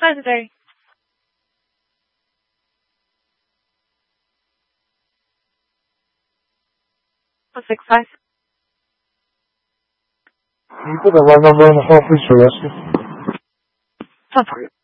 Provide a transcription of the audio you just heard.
size is there? What's 6 size? Can you put the right number on the phone, please, for rescue? 10-4.